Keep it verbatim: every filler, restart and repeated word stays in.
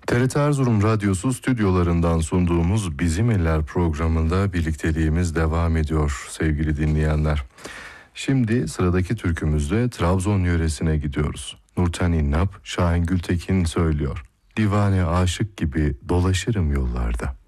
T R T Erzurum Radyosu stüdyolarından sunduğumuz Bizim Eller programında birlikteliğimiz devam ediyor sevgili dinleyenler. Şimdi sıradaki türkümüzde Trabzon yöresine gidiyoruz. Nurten İnnap, Şahin Gültekin söylüyor. Divane aşık gibi dolaşırım yollarda.